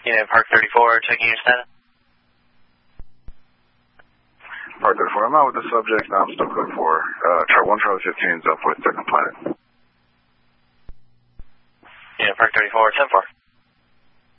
Unit Park 34, checking your status. Park 34, I'm out with the subject, now I'm still code 4. Chart 1 Charlie 15 is up with second planet. Unit Park 34, 10-4.